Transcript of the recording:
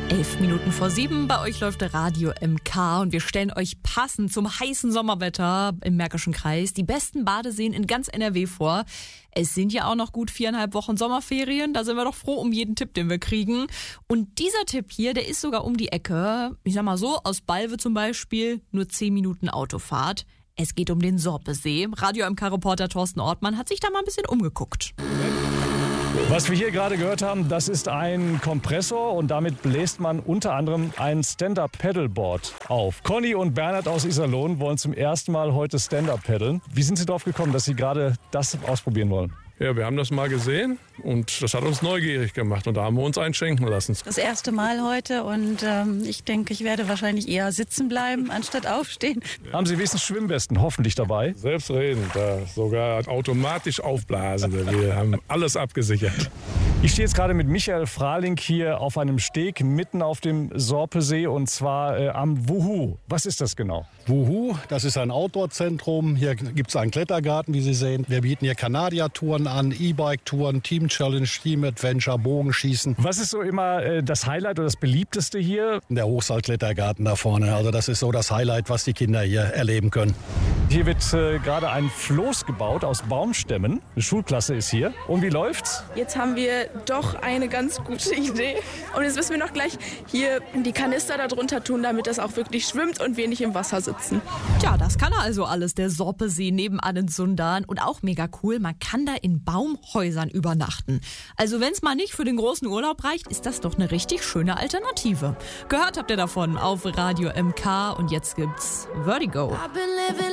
11:11 bei euch läuft der Radio MK und wir stellen euch passend zum heißen Sommerwetter im Märkischen Kreis die besten Badeseen in ganz NRW vor. Es sind ja auch noch gut 4,5 Wochen Sommerferien, da sind wir doch froh um jeden Tipp, den wir kriegen. Und dieser Tipp hier, der ist sogar um die Ecke. Ich sag mal so, aus Balve zum Beispiel nur 10 Minuten Autofahrt. Es geht um den Sorpesee. Radio MK-Reporter Thorsten Ortmann hat sich da mal ein bisschen umgeguckt. Was wir hier gerade gehört haben, das ist ein Kompressor und damit bläst man unter anderem ein Stand-Up-Paddleboard auf. Conny und Bernhard aus Iserlohn wollen zum ersten Mal heute Stand-Up paddeln. Wie sind Sie drauf gekommen, dass Sie gerade das ausprobieren wollen? Ja, wir haben das mal gesehen und das hat uns neugierig gemacht und da haben wir uns einschenken lassen. Das erste Mal heute und ich denke, ich werde wahrscheinlich eher sitzen bleiben, anstatt aufstehen. Haben Sie wenigstens Schwimmwesten hoffentlich dabei? Selbstredend, sogar automatisch aufblasen. Wir haben alles abgesichert. Ich stehe jetzt gerade mit Michael Frahling hier auf einem Steg mitten auf dem Sorpesee und zwar am Wuhu. Was ist das genau? Wuhu, das ist ein Outdoor-Zentrum. Hier gibt es einen Klettergarten, wie Sie sehen. Wir bieten hier Kanadier-Touren an, E-Bike-Touren, Team-Challenge, Team-Adventure, Bogenschießen. Was ist so immer das Highlight oder das beliebteste hier? Der Hochseil-Klettergarten da vorne. Also das ist so das Highlight, was die Kinder hier erleben können. Hier wird gerade ein Floß gebaut aus Baumstämmen. Eine Schulklasse ist hier. Und wie läuft's? Jetzt haben wir doch eine ganz gute Idee. Und jetzt müssen wir noch gleich hier die Kanister da drunter tun, damit das auch wirklich schwimmt und wir nicht im Wasser sitzen. Tja, das kann er also alles, der Sorpesee nebenan in Sundern. Und auch mega cool, man kann da in Baumhäusern übernachten. Also wenn es mal nicht für den großen Urlaub reicht, ist das doch eine richtig schöne Alternative. Gehört habt ihr davon auf Radio MK und jetzt gibt's Vertigo.